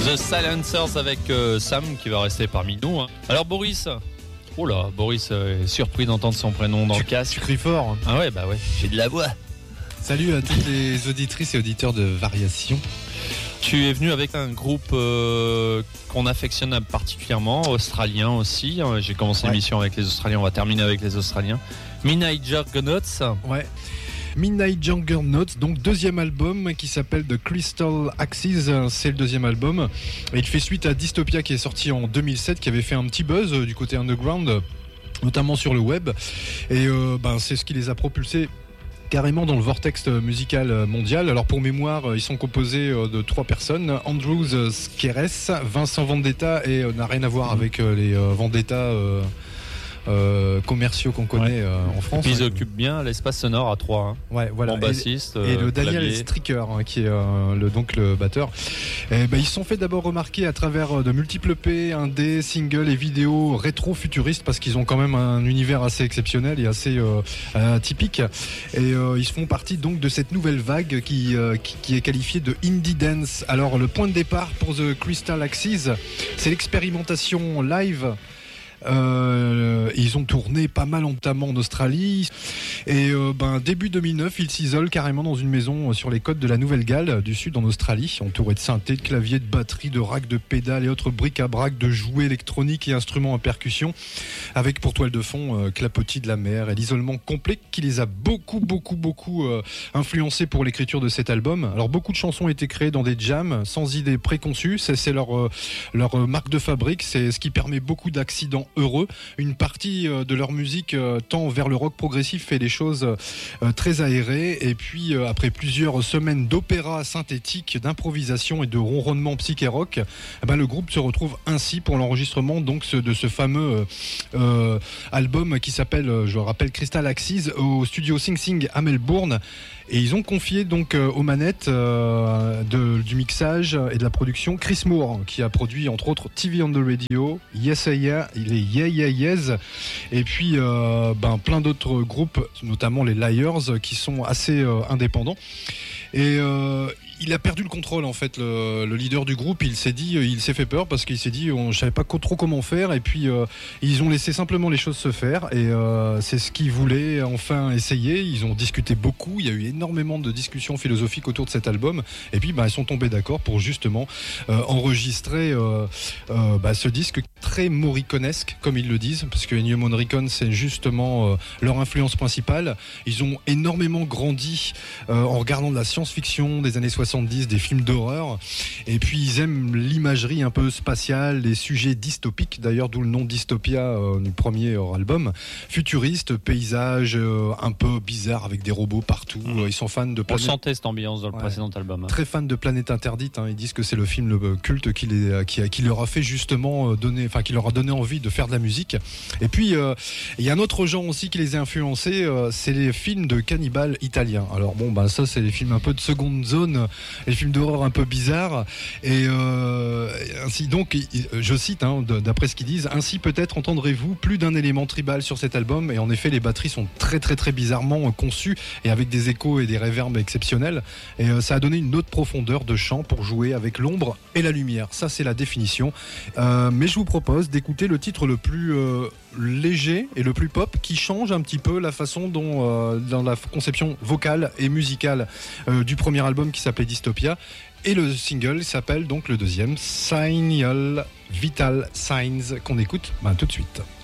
The Silencers avec Sam qui va rester parmi nous. Alors Boris, oh là, Boris est surpris d'entendre son prénom dans le casque. Tu cries fort. Ah ouais, bah ouais, j'ai de la voix. Salut à toutes les auditrices et auditeurs de Variation. Tu es venu avec un groupe qu'on affectionne particulièrement, australien aussi. J'ai commencé l'émission avec les Australiens, on va terminer avec les Australiens. Midnight Juggernauts. Ouais. Midnight Juggernauts, donc deuxième album qui s'appelle The Crystal Axis, c'est le deuxième album. Et il fait suite à Dystopia qui est sorti en 2007, qui avait fait un petit buzz du côté underground, notamment sur le web. Et c'est ce qui les a propulsés carrément dans le vortex musical mondial. Alors pour mémoire, ils sont composés de 3 personnes. Andrews Skeres, Vincent Vendetta, et n'a rien à voir avec les Vendetta commerciaux qu'on connaît en France. Ils occupent bien l'espace sonore à 3. Hein. Ouais, voilà. Bon bassiste. Et le Daniel clavier. Stricker, qui est le batteur. Ils se sont fait d'abord remarquer à travers de multiples EP, indés, singles et vidéos rétro-futuristes, parce qu'ils ont quand même un univers assez exceptionnel et assez atypique. Et ils font partie donc de cette nouvelle vague qui est qualifiée de indie dance. Alors le point de départ pour The Crystal Axis, c'est l'expérimentation live. Ils ont tourné pas mal notamment en Australie et début 2009 ils s'isolent carrément dans une maison sur les côtes de la Nouvelle-Galles du Sud en Australie, entourés de synthés, de claviers, de batteries, de racks de pédales et autres bric-à-brac, de jouets électroniques et instruments en percussion, avec pour toile de fond clapotis de la mer et l'isolement complet qui les a beaucoup influencés pour l'écriture de cet album. Alors beaucoup de chansons ont été créées dans des jams sans idée préconçue, c'est leur marque de fabrique, c'est ce qui permet beaucoup d'accidents heureux. Une partie de leur musique tend vers le rock progressif, fait des choses très aérées, et puis après plusieurs semaines d'opéra synthétique, d'improvisation et de ronronnement psyché rock, le groupe se retrouve ainsi pour l'enregistrement donc de ce fameux album qui s'appelle, je rappelle, Crystal Axis, au studio Sing Sing à Melbourne. Et ils ont confié donc aux manettes du mixage et de la production Chris Moore, qui a produit entre autres TV on the Radio, Yes Yeah, les Yeah Yeah Yes, et puis plein d'autres groupes, notamment les Liars, qui sont assez indépendants. Et il a perdu le contrôle en fait, le leader du groupe. Il s'est fait peur parce qu'il s'est dit je savais pas trop comment faire, et puis ils ont laissé simplement les choses se faire, et c'est ce qu'ils voulaient enfin essayer. Ils ont discuté beaucoup, il y a eu énormément de discussions philosophiques autour de cet album, et puis ils sont tombés d'accord pour justement enregistrer ce disque très Morriconesque comme ils le disent, parce que Ennio Morricone c'est justement leur influence principale. Ils ont énormément grandi en regardant de la science-fiction des années 70, des films d'horreur, et puis ils aiment l'imagerie un peu spatiale, les sujets dystopiques, d'ailleurs d'où le nom Dystopia du premier album, futuriste, paysage un peu bizarre avec des robots partout. Ils sont fans de On sentait cette ambiance dans le précédent album. Très fans de Planète Interdite, ils disent que c'est le film culte qui leur a fait justement qui leur a donné envie de faire de la musique. Et puis il y a un autre genre aussi qui les a influencés, c'est les films de cannibales italiens. Alors ça c'est les films un peu de seconde zone, les films d'horreur un peu bizarres, et ainsi donc, je cite d'après ce qu'ils disent, ainsi peut-être entendrez-vous plus d'un élément tribal sur cet album. Et en effet les batteries sont très très très bizarrement conçues et avec des échos et des réverbes exceptionnels, et ça a donné une autre profondeur de chant pour jouer avec l'ombre et la lumière. Ça c'est la définition, mais je vous propose d'écouter le titre le plus léger et le plus pop, qui change un petit peu la façon dont dans la conception vocale et musicale du premier album qui s'appelait Dystopia, et le single s'appelle donc le deuxième, Signal Vital Signs, qu'on écoute tout de suite.